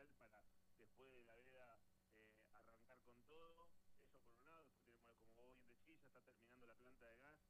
ideal para después de la veda arrancar con todo. Eso por un lado. Después tenemos, como vos bien decís, ya está terminando la planta de gas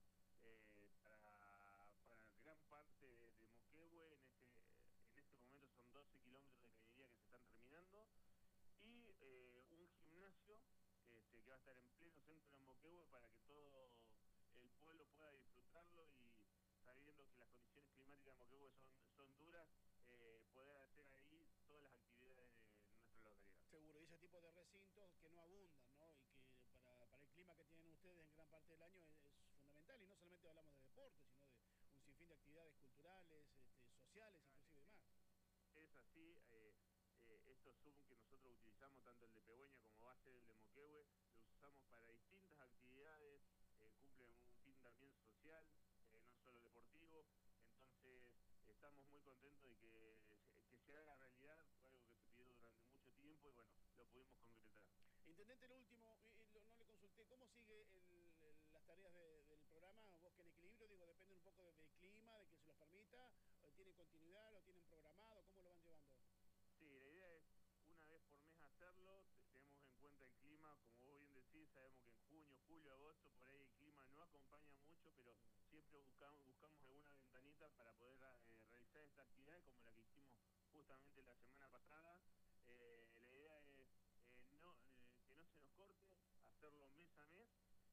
para gran parte de Moquehue. En este momento son 12 kilómetros de cañería que se están terminando, y un gimnasio que va a estar en pleno centro de Moquehue para que todo el pueblo pueda disfrutarlo, y sabiendo que las condiciones climáticas de Moquehue son duras, poder hacer ahí todas las actividades de nuestra localidad. Seguro, y ese tipo de recintos que no abundan, ¿no? Y que para el clima que tienen ustedes en gran parte del año es fundamental, y no solamente hablamos de deporte, sino de un sinfín de actividades culturales, sociales, inclusive demás. Es así. Estos Zoom que nosotros utilizamos, tanto el de Pegüeña como va a ser el de Moquehue, lo usamos para distintas actividades, cumplen un fin también social, no solo deportivo. Entonces estamos muy contentos de que se haga realidad, fue algo que se pidió durante mucho tiempo y bueno, lo pudimos concretar. Intendente, lo último, no le consulté, ¿cómo sigue las tareas del programa Bosque en Equilibrio? Digo, dependen un poco del clima, de que se los permita, ¿tienen continuidad, lo tienen programado, cómo lo van llevando? Sí, la idea es una vez por mes hacerlo. Tenemos en cuenta el clima, como vos bien decís, sabemos que en junio, julio, agosto, por ahí el clima no acompaña mucho, pero siempre buscamos alguna ventanita para poder realizar esta actividad, como la que hicimos justamente la semana pasada. La idea es que no se nos corte, hacerlo mes a mes,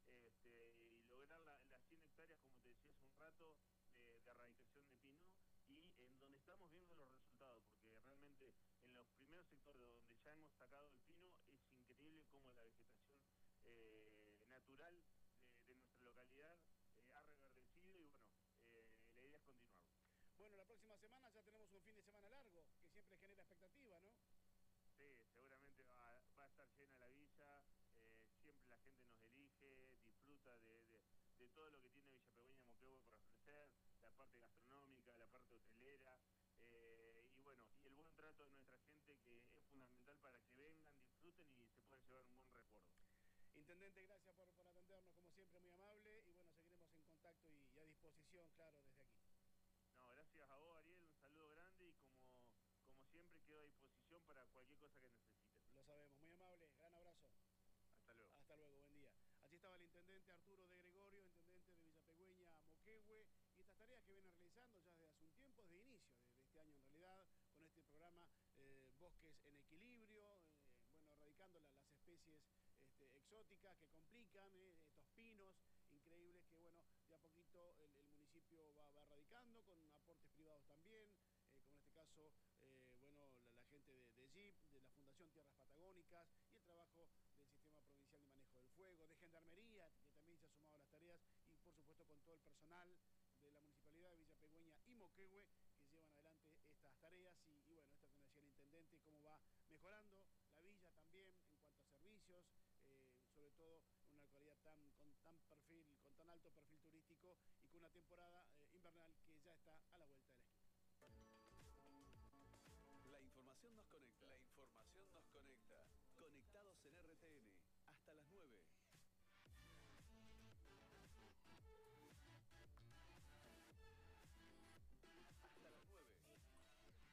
y lograr las 100 hectáreas, como te decía hace un rato, de erradicación de pino, y en donde estamos viendo los resultados, porque realmente en los primeros sectores donde ya hemos sacado el pino es increíble cómo la vegetación natural de nuestra localidad ha reverdecido, y bueno, la idea es continuar. Bueno, la próxima semana ya tenemos un fin de semana largo, que siempre genera expectativa, ¿no? Sí, seguramente va a estar llena la villa, siempre la gente nos elige, disfruta de todo lo que tiene Villa Pegüeña Moquehue por ofrecer, la parte gastronómica, la parte hotelera, y bueno, y el buen trato de nuestra gente, que es fundamental para que vengan, disfruten y se puedan llevar un buen recuerdo. Intendente, gracias por atendernos, como siempre, muy amable, y bueno, seguiremos en contacto y a disposición, claro, desde aquí. No, gracias a vos, Ariel, un saludo grande, y como siempre quedo a disposición para cualquier cosa que necesites. Lo sabemos, muy amable, gran abrazo. Hasta luego. Hasta luego, buen día. Allí estaba el intendente Arturo de Gregorio, intendente de Villa Pegüeña Moquehue, y estas tareas que viene realizando ya desde hace un tiempo, desde inicio de este año en realidad, con este programa Bosques en Equilibrio, bueno, erradicando las especies exóticas que complican, estos pinos increíbles que, bueno, de a poquito el municipio va erradicando, con aportes privados también, como en este caso, bueno, la gente de JIP, de la Fundación Tierras Patagónicas, y el trabajo del Sistema Provincial de Manejo del Fuego, de Gendarmería, que también se ha sumado a las tareas, y por supuesto con todo el personal de la Municipalidad de Villa Pegüeña y Moquehue, que llevan adelante estas tareas, y bueno, esto que nos decía el intendente, cómo va mejorando la villa también en cuanto a servicios, sobre todo una localidad con tan alto perfil turístico, y con una temporada invernal que ya está a la vuelta de la esquina. La información nos conecta.